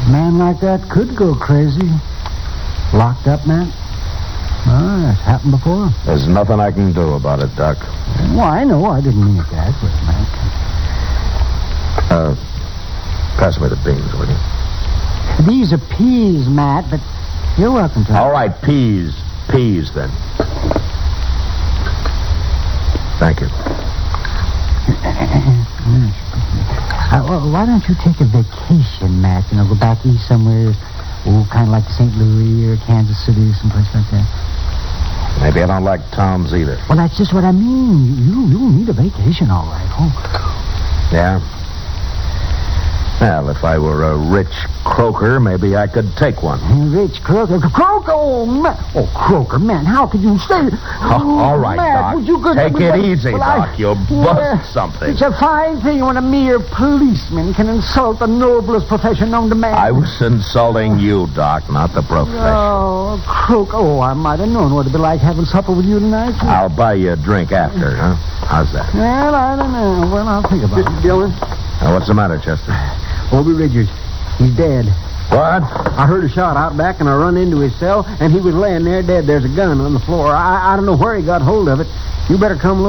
man like that could go crazy. Locked up, Matt? Oh, that's happened before. There's nothing I can do about it, Doc. Well, I know. I didn't mean it that way, Matt. Pass me the beans, will you? These are peas, Matt, but you're welcome to them. All right, peas. Peas, then. Thank you. Why don't you take a vacation, Matt? Go back east somewhere. Kind of like St. Louis or Kansas City, someplace like that. Maybe I don't like Tom's either. Well, that's just what I mean. You need a vacation, all right. Oh. Yeah? Well, if I were a rich croaker, maybe I could take one. Rich croaker? Croaker? Oh, man. Oh, croaker, man, how could you say... all right, Matt, Doc. You take it easy, Doc. You'll bust something. It's a fine thing when a mere policeman can insult the noblest profession known to man. I was insulting you, Doc, not the profession. Oh, croaker. Oh, I might have known what it'd be like having supper with you tonight. I'll buy you a drink after, huh? How's that? Well, I don't know. Well, I'll think about it. Mr. Dillon? What's the matter, Chester? Obie Richards. He's dead. What? I heard a shot out back, and I run into his cell, and he was laying there dead. There's a gun on the floor. I don't know where he got hold of it. You better come look.